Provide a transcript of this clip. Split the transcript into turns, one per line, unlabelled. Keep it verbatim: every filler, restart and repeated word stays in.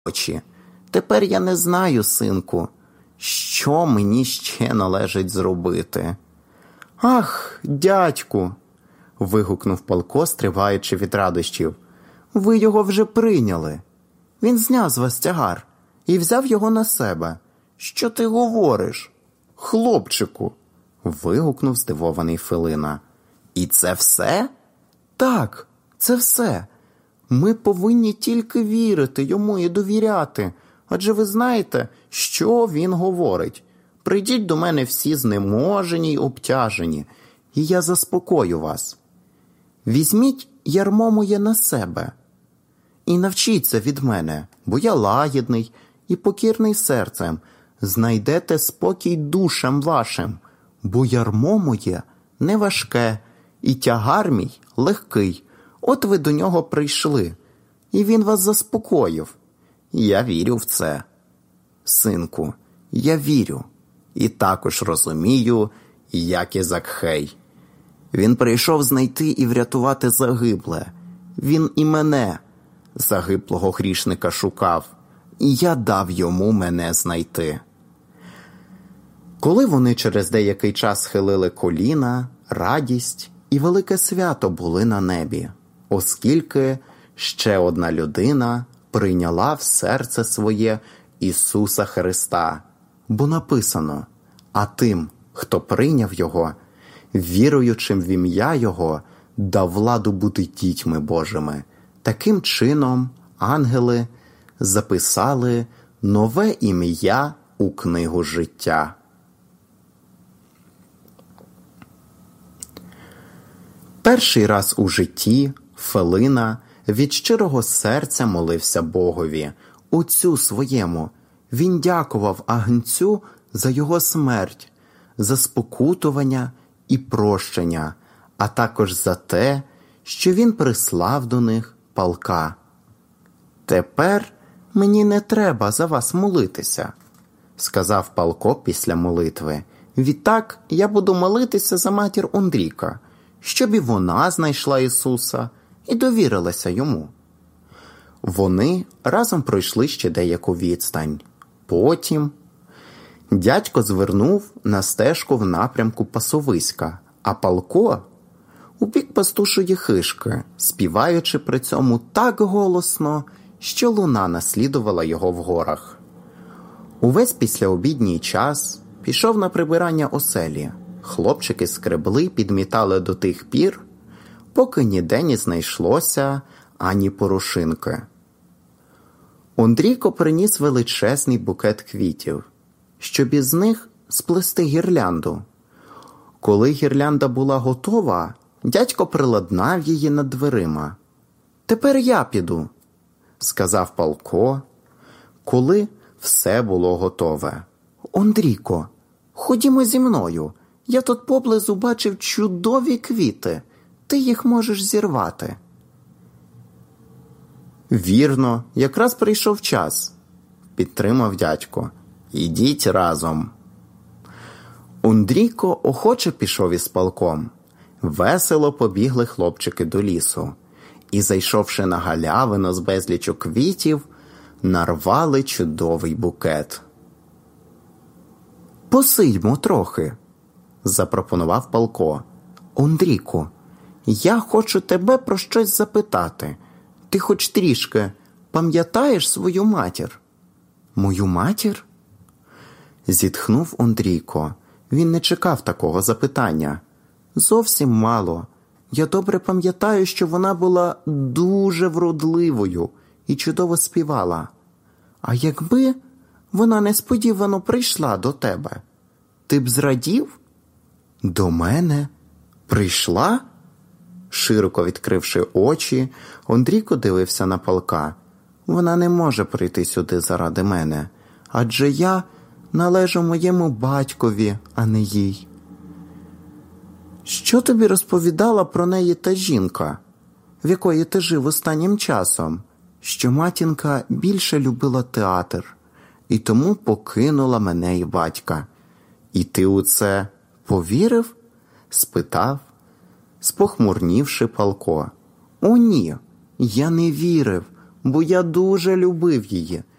очі. Тепер я не знаю, синку, що мені ще належить зробити. Ах, дядьку, вигукнув Палко, стриваючи від радощів. Ви його вже прийняли. Він зняв з вас тягар і взяв його на себе. Що ти говориш? Хлопчику, вигукнув здивований Филина. І це все? Так, це все. Ми повинні тільки вірити йому і довіряти. Адже ви знаєте, що він говорить. Прийдіть до мене всі знеможені й обтяжені, і я заспокою вас. Візьміть ярмо моє на себе і навчіться від мене, бо я лагідний і покірний серцем. Знайдете спокій душам вашим, бо ярмо моє не важке, і тягар мій легкий. От ви до нього прийшли, і він вас заспокоїв. Я вірю в це. Синку, я вірю. І також розумію, як і Закхей. Він прийшов знайти і врятувати загибле. Він і мене, загиблого грішника, шукав, і я дав йому мене знайти. Коли вони через деякий час схилили коліна, радість і велике свято були на небі, оскільки ще одна людина прийняла в серце своє Ісуса Христа. Бо написано, а тим, хто прийняв Його, віруючим в ім'я Його, дав владу бути дітьми Божими. Таким чином ангели записали нове ім'я у книгу життя. Перший раз у житті Филина від щирого серця молився Богові, Отцю своєму. Він дякував агнцю за його смерть, за спокутування і прощення, а також за те, що він прислав до них Палка. «Тепер мені не треба за вас молитися», – сказав Палко після молитви. «Відтак я буду молитися за матір Ондріка, щоб і вона знайшла Ісуса і довірилася йому». Вони разом пройшли ще деяку відстань. Потім дядько звернув на стежку в напрямку пасовиська, а Палко – у бік пастушої хижки, співаючи при цьому так голосно, що луна наслідувала його в горах. Увесь післяобідній час пішов на прибирання оселі. Хлопчики скребли, підмітали до тих пір, поки ніде не знайшлося ані порошинки. Ондрійко приніс величезний букет квітів, щоб із них сплести гірлянду. Коли гірлянда була готова, дядько приладнав її над дверима. «Тепер я піду», – сказав Палко, коли все було готове. «Ондрійко, ходімо зі мною. Я тут поблизу бачив чудові квіти. Ти їх можеш зірвати». «Вірно, якраз прийшов час», – підтримав дядько. «Ідіть разом». Ондрійко охоче пішов із Палком. Весело побігли хлопчики до лісу і, зайшовши на галявину з безліччю квітів, нарвали чудовий букет. «Посидьмо трохи», – запропонував Палко. «Ондрійку, я хочу тебе про щось запитати. Ти хоч трішки пам'ятаєш свою матір?» «Мою матір?» Зітхнув Ондрійко. Він не чекав такого запитання. «Зовсім мало. Я добре пам'ятаю, що вона була дуже вродливою і чудово співала. А якби вона несподівано прийшла до тебе, ти б зрадів?» «До мене? Прийшла?» Широко відкривши очі, Ондрійко дивився на Палка. «Вона не може прийти сюди заради мене, адже я належу моєму батькові, а не їй». «Що тобі розповідала про неї та жінка, в якої ти жив останнім часом? Що матінка більше любила театр, і тому покинула мене і батька. І ти у це повірив?» – спитав, спохмурнівши Палко. «О ні, я не вірив, бо я дуже любив її.